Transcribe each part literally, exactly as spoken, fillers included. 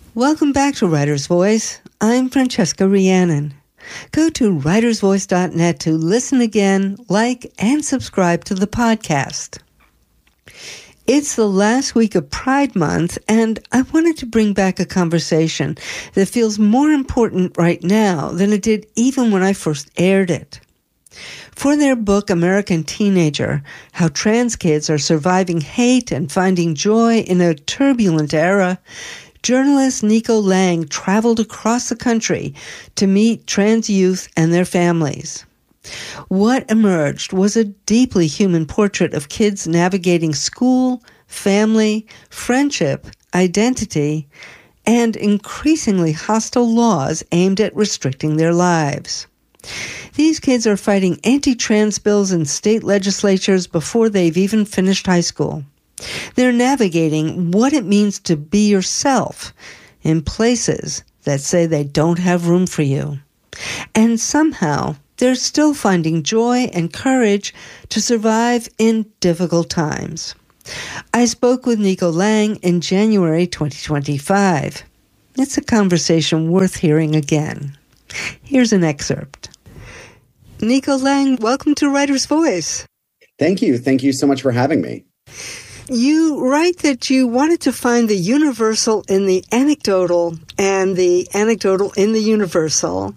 Welcome back to Writer's Voice. I'm Francesca Rhiannon. Go to writers voice dot net to listen again, like, and subscribe to the podcast. It's the last week of Pride Month, and I wanted to bring back a conversation that feels more important right now than it did even when I first aired it. For their book, American Teenager, How Trans Kids Are Surviving Hate and Finding Joy in a Turbulent Era, journalist Nico Lang traveled across the country to meet trans youth and their families. What emerged was a deeply human portrait of kids navigating school, family, friendship, identity, and increasingly hostile laws aimed at restricting their lives. These kids are fighting anti-trans bills in state legislatures before they've even finished high school. They're navigating what it means to be yourself in places that say they don't have room for you. And somehow, they're still finding joy and courage to survive in difficult times. I spoke with Nico Lang in January twenty twenty-five. It's a conversation worth hearing again. Here's an excerpt. Nico Lang, welcome to Writer's Voice. Thank you. Thank you so much for having me. You write that you wanted to find the universal in the anecdotal and the anecdotal in the universal.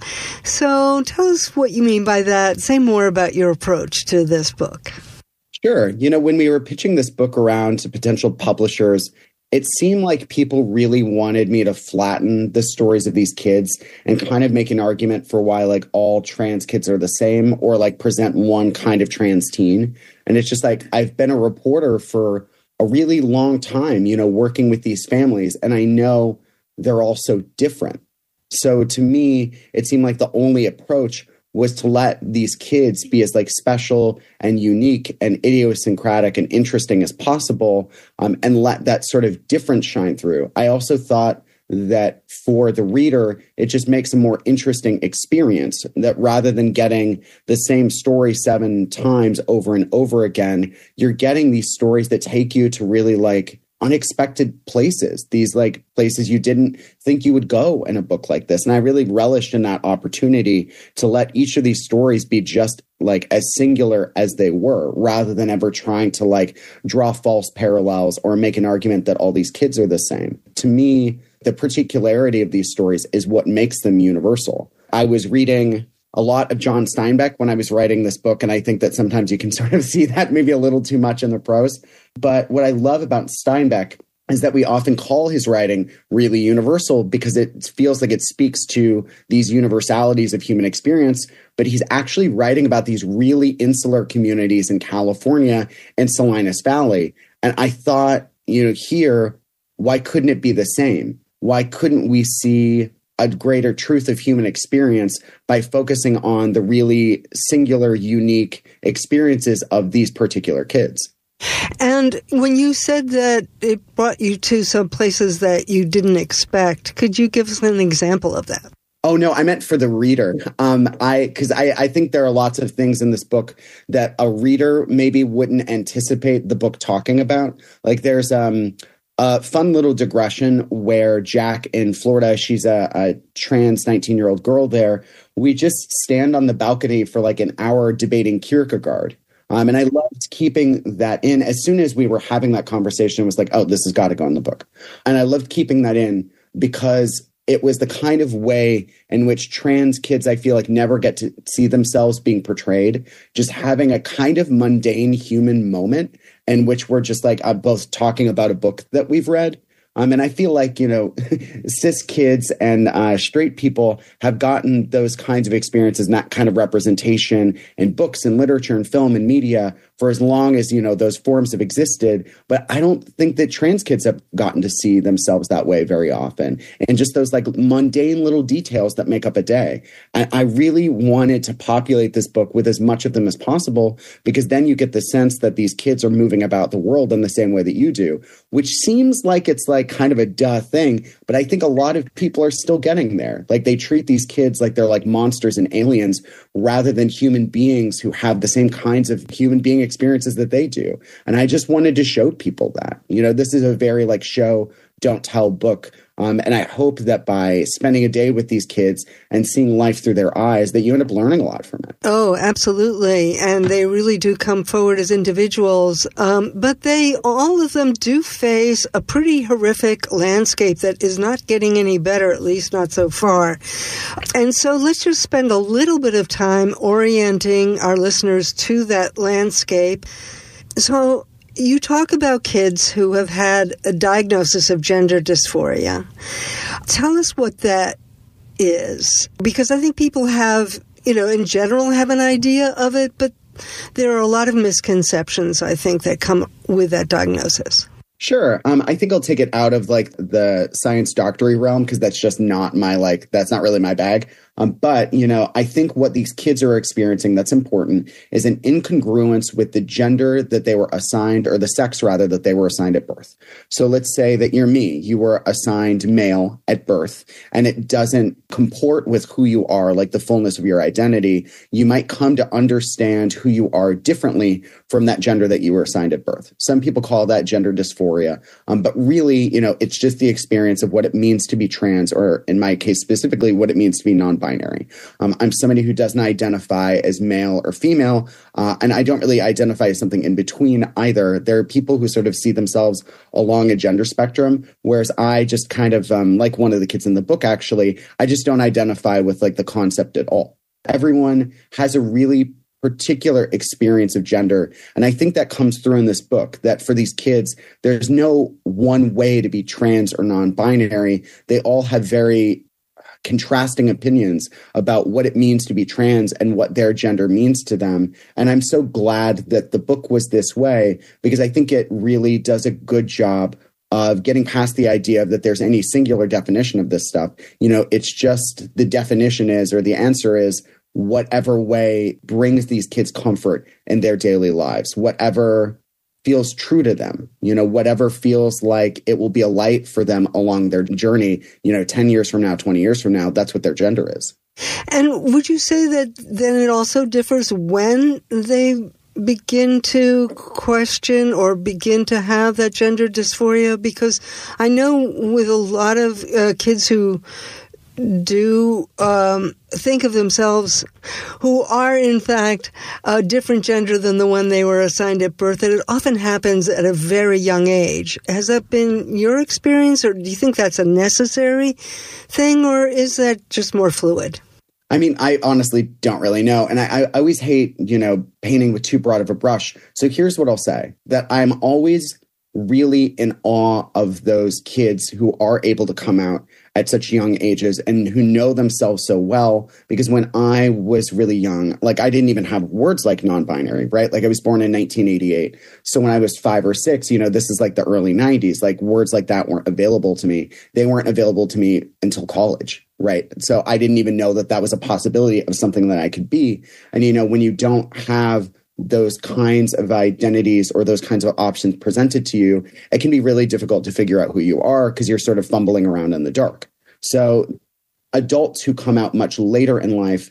So tell us what you mean by that. Say more about your approach to this book. Sure. You know, when we were pitching this book around to potential publishers, it seemed like people really wanted me to flatten the stories of these kids and kind of make an argument for why like all trans kids are the same or like present one kind of trans teen. And it's just like, I've been a reporter for a really long time, you know, working with these families, and I know they're all so different. So to me, it seemed like the only approach was to let these kids be as like special and unique and idiosyncratic and interesting as possible, um, and let that sort of difference shine through. I also thought that for the reader, it just makes a more interesting experience, that rather than getting the same story seven times over and over again, you're getting these stories that take you to really like unexpected places, these like places you didn't think you would go in a book like this. And I really relished in that opportunity to let each of these stories be just like as singular as they were, rather than ever trying to like draw false parallels or make an argument that all these kids are the same. To me, the particularity of these stories is what makes them universal. I was reading a lot of John Steinbeck when I was writing this book, and I think that sometimes you can sort of see that maybe a little too much in the prose. But what I love about Steinbeck is that we often call his writing really universal because it feels like it speaks to these universalities of human experience, but he's actually writing about these really insular communities in California and Salinas Valley. And I thought, you know, here, why couldn't it be the same? Why couldn't we see a greater truth of human experience by focusing on the really singular, unique experiences of these particular kids? And when you said that it brought you to some places that you didn't expect, could you give us an example of that? Oh, no, I meant for the reader. Um, I because I, I think there are lots of things in this book that a reader maybe wouldn't anticipate the book talking about. Like there's um, a fun little digression where Jack in Florida, she's a, a trans nineteen-year-old girl there. We just stand on the balcony for like an hour debating Kierkegaard. Um, and I loved keeping that in. As soon as we were having that conversation, it was like, oh, this has got to go in the book. And I loved keeping that in because it was the kind of way in which trans kids, I feel like, never get to see themselves being portrayed, just having a kind of mundane human moment in which we're just like uh, both talking about a book that we've read. Um, and I feel like, you know, cis kids and uh, straight people have gotten those kinds of experiences and that kind of representation in books and literature and film and media for as long as, you know, those forms have existed. But I don't think that trans kids have gotten to see themselves that way very often. And just those like mundane little details that make up a day. I, I really wanted to populate this book with as much of them as possible, because then you get the sense that these kids are moving about the world in the same way that you do, which seems like it's like kind of a duh thing. But I think a lot of people are still getting there. Like they treat these kids like they're like monsters and aliens rather than human beings who have the same kinds of human being experiences that they do. And I just wanted to show people that, you know, this is a very like show, don't tell book. Um, and I hope that by spending a day with these kids and seeing life through their eyes, that you end up learning a lot from it. Oh, absolutely. And they really do come forward as individuals. Um, but they, all of them do face a pretty horrific landscape that is not getting any better, at least not so far. And so let's just spend a little bit of time orienting our listeners to that landscape. So, you talk about kids who have had a diagnosis of gender dysphoria. Tell us what that is, because I think people have, you know, in general have an idea of it, but there are a lot of misconceptions, I think, that come with that diagnosis. Sure. Um, I think I'll take it out of like the science doctory realm because that's just not my, like, that's not really my bag. Um, but, you know, I think what these kids are experiencing that's important is an incongruence with the gender that they were assigned, or the sex rather, that they were assigned at birth. So let's say that you're me, you were assigned male at birth, and it doesn't comport with who you are, like the fullness of your identity. You might come to understand who you are differently from that gender that you were assigned at birth. Some people call that gender dysphoria. Um, but really, you know, it's just the experience of what it means to be trans, or in my case specifically, what it means to be non binary. Um, I'm somebody who doesn't identify as male or female, uh, and I don't really identify as something in between either. There are people who sort of see themselves along a gender spectrum, whereas I just kind of, um, like one of the kids in the book, actually, I just don't identify with like the concept at all. Everyone has a really particular experience of gender. And I think that comes through in this book, that for these kids, there's no one way to be trans or non-binary. They all have very contrasting opinions about what it means to be trans and what their gender means to them. And I'm so glad that the book was this way, because I think it really does a good job of getting past the idea that there's any singular definition of this stuff. You know, it's just the definition is, or the answer is, whatever way brings these kids comfort in their daily lives, whatever feels true to them, you know, whatever feels like it will be a light for them along their journey, you know, ten years from now, twenty years from now, that's what their gender is. And would you say that then it also differs when they begin to question or begin to have that gender dysphoria? Because I know with a lot of uh, kids who do um, think of themselves, who are in fact a different gender than the one they were assigned at birth, that it often happens at a very young age. Has that been your experience, or do you think that's a necessary thing, or is that just more fluid? I mean, I honestly don't really know. And I, I always hate, you know, painting with too broad of a brush. So here's what I'll say, that I'm always really in awe of those kids who are able to come out at such young ages and who know themselves so well. Because when I was really young, like I didn't even have words like non-binary, right? Like I was born in nineteen eighty-eight. So when I was five or six, you know, this is like the early nineties, like words like that weren't available to me. They weren't available to me until college, right? So I didn't even know that that was a possibility of something that I could be. And, you know, when you don't have those kinds of identities or those kinds of options presented to you, it can be really difficult to figure out who you are because you're sort of fumbling around in the dark. So adults who come out much later in life,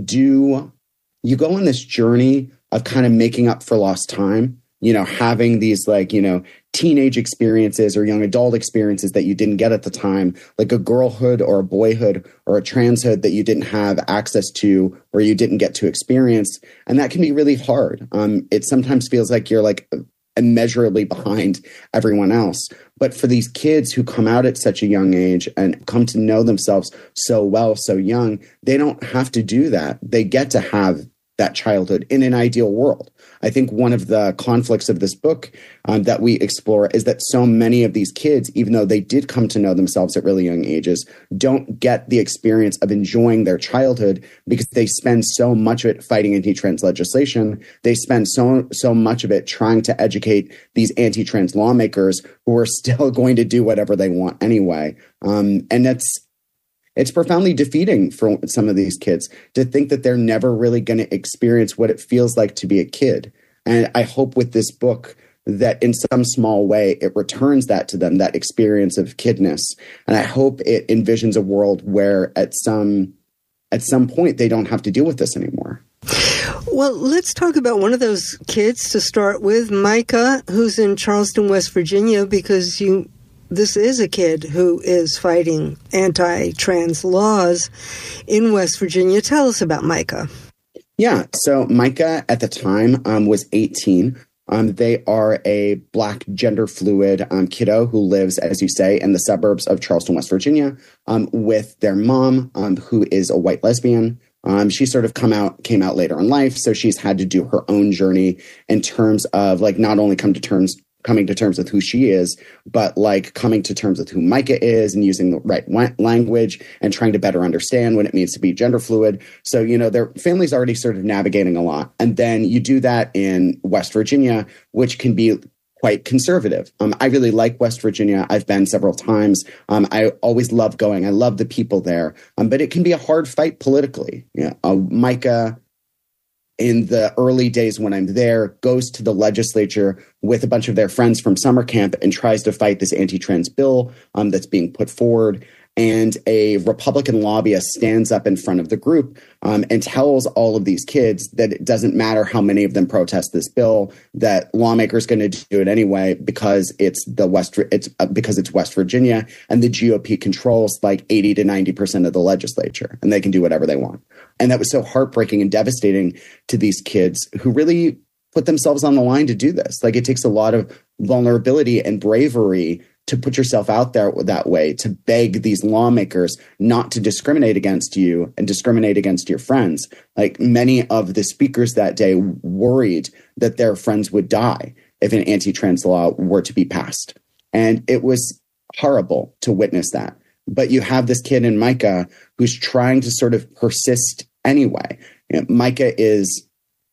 do you go on this journey of kind of making up for lost time, you know, having these like, you know, teenage experiences or young adult experiences that you didn't get at the time, like a girlhood or a boyhood or a transhood that you didn't have access to or you didn't get to experience. And that can be really hard. Um, it sometimes feels like you're like immeasurably behind everyone else. But for these kids who come out at such a young age and come to know themselves so well, so young, they don't have to do that. They get to have that childhood in an ideal world. I think one of the conflicts of this book um, that we explore is that so many of these kids, even though they did come to know themselves at really young ages, don't get the experience of enjoying their childhood because they spend so much of it fighting anti-trans legislation. They spend so so much of it trying to educate these anti-trans lawmakers who are still going to do whatever they want anyway. Um, and that's It's profoundly defeating for some of these kids to think that they're never really going to experience what it feels like to be a kid. And I hope with this book that in some small way, it returns that to them, that experience of kidness. And I hope it envisions a world where at some at some point they don't have to deal with this anymore. Well, let's talk about one of those kids to start with, Micah, who's in Charleston, West Virginia, because you this is a kid who is fighting anti-trans laws in West Virginia. Tell us about Micah. Yeah, so Micah at the time um, was eighteen. Um, they are a Black gender fluid um, kiddo who lives, as you say, in the suburbs of Charleston, West Virginia, um, with their mom, um, who is a white lesbian. Um, she sort of come out, came out later in life, so she's had to do her own journey in terms of like not only come to terms, coming to terms with who she is, but like coming to terms with who Micah is and using the right language and trying to better understand what it means to be gender fluid. So, you know, their family's already sort of navigating a lot. And then you do that in West Virginia, which can be quite conservative. Um, I really like West Virginia. I've been several times. Um, I always love going. I love the people there. Um, but it can be a hard fight politically. You know, uh, Micah, in the early days when I'm there, goes to the legislature with a bunch of their friends from summer camp and tries to fight this anti-trans bill um, that's being put forward. And a Republican lobbyist stands up in front of the group um, and tells all of these kids that it doesn't matter how many of them protest this bill, that lawmakers going to do it anyway because it's the West, it's uh, because it's West Virginia, and the G O P controls like eighty to ninety percent of the legislature, and they can do whatever they want. And that was so heartbreaking and devastating to these kids who really put themselves on the line to do this. Like, it takes a lot of vulnerability and bravery to put yourself out there that way, to beg these lawmakers not to discriminate against you and discriminate against your friends. Like, many of the speakers that day worried that their friends would die if an anti-trans law were to be passed. And it was horrible to witness that. But you have this kid in Micah who's trying to sort of persist anyway. You know, Micah is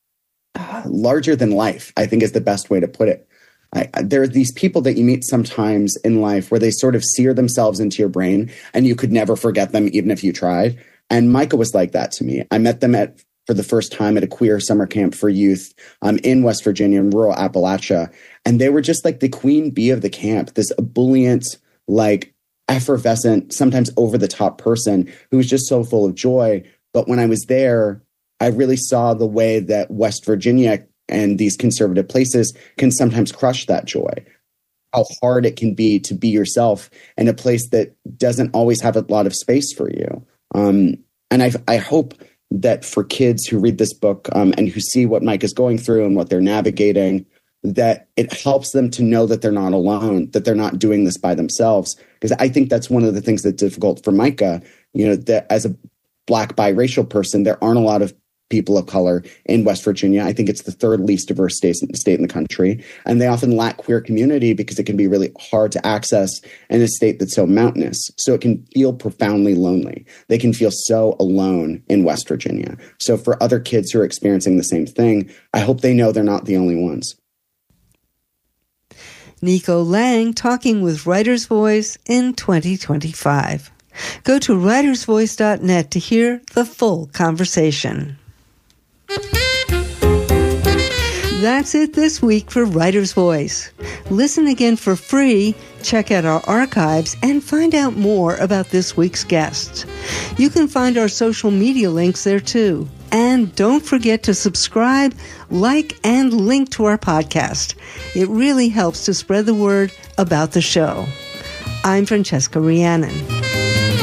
uh, larger than life, I think is the best way to put it. I, there are these people that you meet sometimes in life where they sort of sear themselves into your brain and you could never forget them even if you tried. And Micah was like that to me. I met them at for the first time at a queer summer camp for youth um, in West Virginia, in rural Appalachia. And they were just like the queen bee of the camp, this ebullient, like effervescent, sometimes over the top person who was just so full of joy. But when I was there, I really saw the way that West Virginia and these conservative places can sometimes crush that joy. How hard it can be to be yourself in a place that doesn't always have a lot of space for you. Um, and I, I hope that for kids who read this book um, and who see what Mike is going through and what they're navigating, that it helps them to know that they're not alone, that they're not doing this by themselves. Because I think that's one of the things that's difficult for Micah, you know, that as a Black biracial person, there aren't a lot of people of color in West Virginia. I think it's the third least diverse state, state in the country. And they often lack queer community because it can be really hard to access in a state that's so mountainous. So it can feel profoundly lonely. They can feel so alone in West Virginia. So for other kids who are experiencing the same thing, I hope they know they're not the only ones. Nico Lang talking with Writer's Voice in twenty twenty-five. Go to writers voice dot net to hear the full conversation. That's it this week for Writer's Voice. Listen again for free, check out our archives, and find out more about this week's guests. You can find our social media links there too. And don't forget to subscribe, like, and link to our podcast. It really helps to spread the word about the show. I'm Francesca Rhiannon.